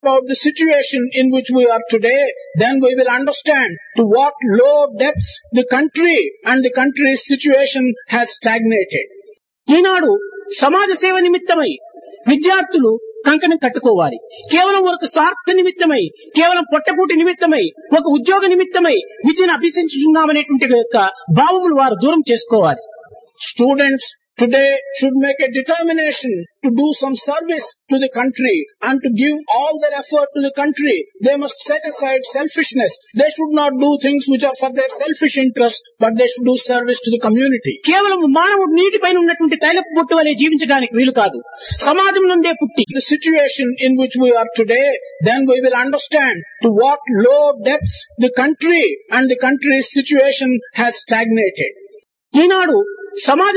about the situation in which we are today, then we will understand to what low depths the country and the country's situation has stagnated. ఈనాడు సమాజ సేవ నిమిత్తమై విద్యార్థులు కంకణం కట్టుకోవాలి. కేవలం ఒక స్వార్థ నిమిత్తమై, కేవలం పొట్టకూటి నిమిత్తమై, ఒక ఉద్యోగ నిమిత్తమై విద్యను అభ్యసించుతున్నామనేటువంటి యొక్క భావములు వారు దూరం చేసుకోవాలి. Students today should make a determination to do some service to the country and to give all their effort to the country. They must set aside selfishness. They should not do things which are for their selfish interest, but they should do service to the community. కేవలం మానవుడు నీటిపైన ఉన్నటువంటి తైలపు బొట్టు వలె జీవించడానికి వీలు కాదు. సమాజం నుండే పుట్టి The situation in which we are today, then we will understand to what low depths the country and the country's situation has stagnated. ఈనాడు సమాజ